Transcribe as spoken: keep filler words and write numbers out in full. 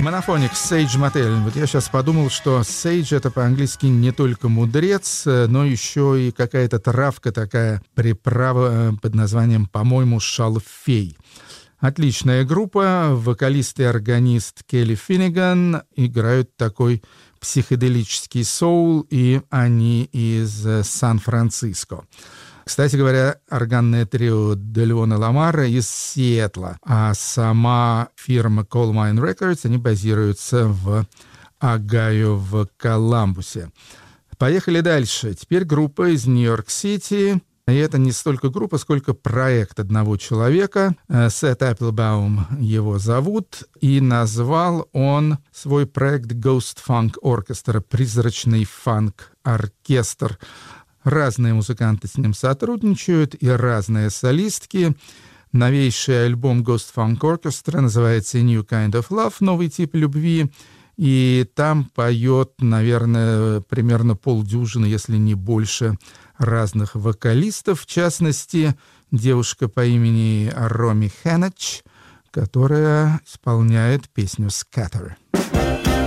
Monophonic, Sage Motel. Вот я сейчас подумал, что Sage — это по-английски не только мудрец, но еще и какая-то травка такая, приправа под названием, по-моему, шалфей. Отличная группа. Вокалист и органист Келли Финниган играют такой психоделический соул, и они из Сан-Франциско. Кстати говоря, органное трио Делеона Ламара из Сиэтла, а сама фирма Coal Mine Records, они базируются в Огайо, в Коламбусе. Поехали дальше. Теперь группа из Нью-Йорк-Сити. И это не столько группа, сколько проект одного человека. Сет Эпплбаум его зовут, и назвал он свой проект Ghost Funk Orchestra, призрачный фанк-оркестр. Разные музыканты с ним сотрудничают, и разные солистки. Новейший альбом Ghost Funk Orchestra называется New Kind of Love, новый тип любви. И там поет, наверное, примерно полдюжины, если не больше, разных вокалистов. В частности, девушка по имени Роми Хеннедж, которая исполняет песню «Scatter».